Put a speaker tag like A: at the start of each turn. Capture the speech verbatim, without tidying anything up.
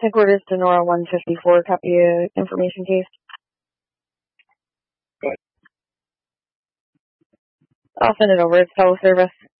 A: Headquarters to Nora one fifty-four, copy uh, information case.
B: Go ahead.
A: I'll send it over. It's teleservice.